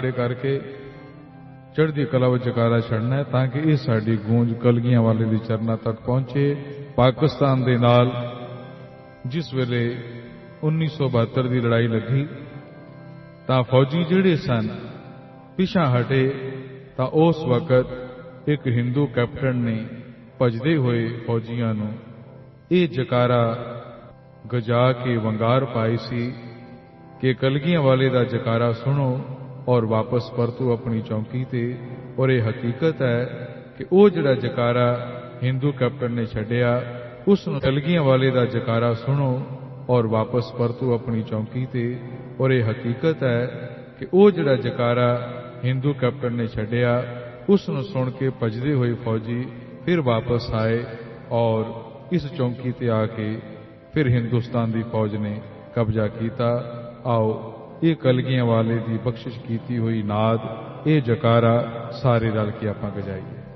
खड़े करके चढ़दी कला विच जकारा छड़ना है ताकि ये साडी गूंज कलगियां वाले दी चरना तक पहुंचे। पाकिस्तान दे नाल जिस वेले 1972 की लड़ाई लगी तां फौजी जिहड़े सन पिछा हटे तां उस वक्त एक हिंदू कैप्टन ने भजदे हुए फौजियां नूं ये जकारा गजा के वंगार पाई सी कि कलगियां वाले दा जकारा सुनो और वापस परतो अपनी चौकी ते। और यह हकीकत है कि वो जिहड़ा जकारा हिंदू कैप्टन ने छड्डिया उस नूं कलगियां वाले दा जकारा सुनो और वापस परतो अपनी चौकी ते। और यह हकीकत है कि वो जिहड़ा जकारा हिंदू कैप्टन ने छड्डिया उस नूं सुन के भजदे हुए फौजी फिर वापस आए और इस चौकी ते आके फिर हिंदुस्तान की फौज ने कब्जा किया। आओ ये कलगियां वाले की बख्शिश की हुई नाद ये जकारा सारे रल के आपां गजाइए।